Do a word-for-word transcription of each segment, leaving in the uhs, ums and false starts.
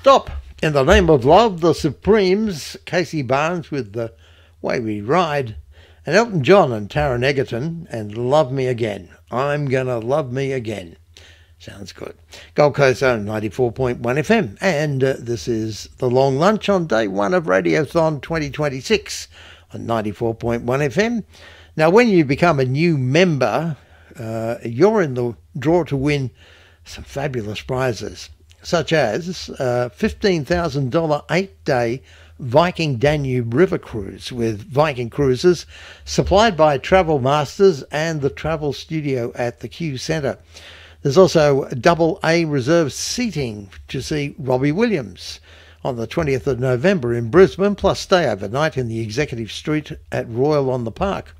Stop. In the Name of Love, the Supremes, Casey Barnes with The Way We Ride, and Elton John and Taron Egerton and Love Me Again. I'm Gonna Love Me Again. Sounds good. Gold Coast own ninety-four point one F M, and uh, this is The Long Lunch on day one of Radiothon twenty twenty-six on ninety-four point one F M. Now, when you become a new member, uh, you're in the draw to win some fabulous prizes, such as a fifteen thousand dollars eight-day Viking Danube River Cruise with Viking Cruises, supplied by Travel Masters and the Travel Studio at the Q Centre. There's also double A reserve seating to see Robbie Williams on the twentieth of November in Brisbane, plus stay overnight in the Executive Suite at Royal on the Park.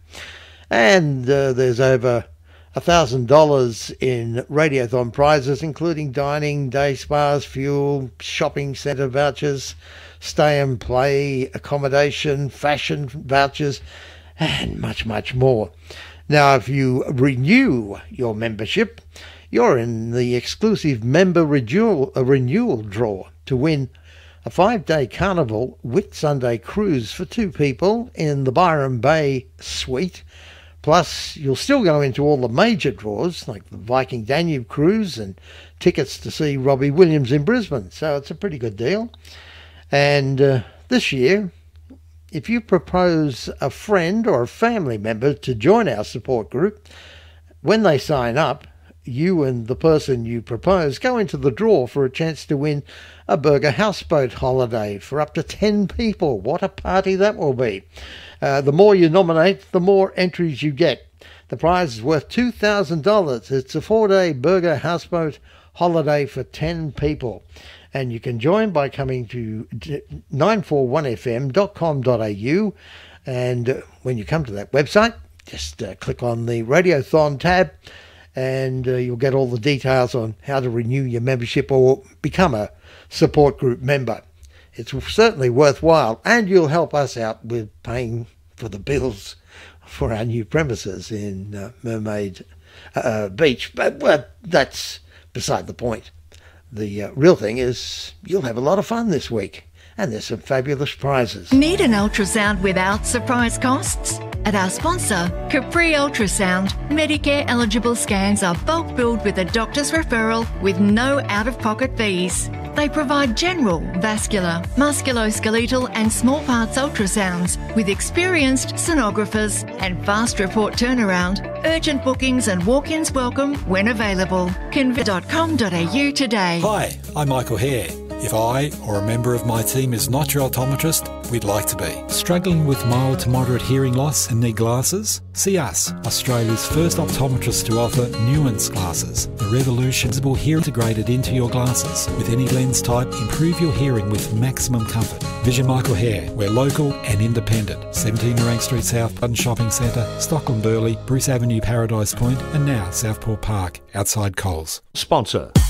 And uh, there's over one thousand dollars in Radiothon prizes, including dining, day spas, fuel, shopping centre vouchers, stay and play, accommodation, fashion vouchers, and much, much more. Now, if you renew your membership, you're in the exclusive member renewal, uh, renewal draw to win a five-day Carnival Whitsunday cruise for two people in the Byron Bay Suite. Plus, you'll still go into all the major draws, like the Viking Danube Cruise and tickets to see Robbie Williams in Brisbane. So it's a pretty good deal. And uh, this year, if you propose a friend or a family member to join our support group, when they sign up, you and the person you propose go into the draw for a chance to win a Burger Houseboat holiday for up to ten people. What a party that will be. Uh, the more you nominate, the more entries you get. The prize is worth two thousand dollars. It's a four-day Burger Houseboat holiday for ten people. And you can join by coming to nine four one f m dot com dot a u. And uh, when you come to that website, just uh, click on the Radiothon tab, and uh, you'll get all the details on how to renew your membership or become a support group member. It's certainly worthwhile, and you'll help us out with paying for the bills for our new premises in uh, Mermaid uh, Beach. But well, that's beside the point. The uh, real thing is you'll have a lot of fun this week, and there's some fabulous prizes. Need an ultrasound without surprise costs? At our sponsor, Capri Ultrasound, Medicare eligible scans are bulk billed with a doctor's referral with no out-of-pocket fees. They provide general, vascular, musculoskeletal and small parts ultrasounds with experienced sonographers and fast report turnaround, urgent bookings and walk-ins welcome when available. convi dot com dot a u today. Hi, I'm Michael Hare. If I or a member of my team is not your optometrist, we'd like to be. Struggling with mild to moderate hearing loss and need glasses? See us, Australia's first optometrist to offer Nuance glasses. The Revolution visible hearing integrated into your glasses. With any lens type, improve your hearing with maximum comfort. Vision Michael Hare. We're local and independent. seventeen Rank Street South, Button Shopping Centre, Stockland Burleigh, Bruce Avenue Paradise Point, and now Southport Park, outside Coles. Sponsor.